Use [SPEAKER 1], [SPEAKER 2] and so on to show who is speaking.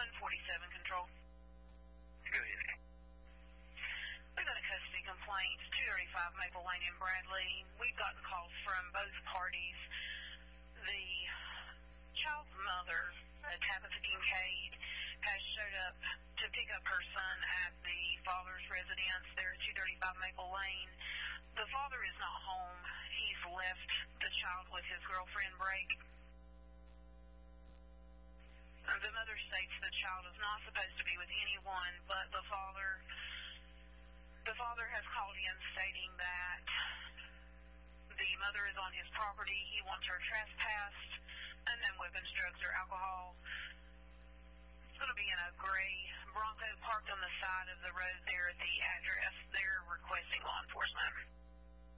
[SPEAKER 1] 147 control.
[SPEAKER 2] Go ahead.
[SPEAKER 1] We got a custody complaint, 235 Maple Lane in Bradley. We've gotten calls from both parties. The child's mother, Tabitha Kincaid, has showed up to pick up her son at the father's residence there at 235 Maple Lane. The father is not home. He's left the child with his girlfriend, Brake. The mother states the child is not supposed to be with anyone but the father. The father has called in stating that the mother is on his property. He wants her trespassed, unknown weapons, drugs, or alcohol. It's going to be in a gray Bronco parked on the side of the road there at the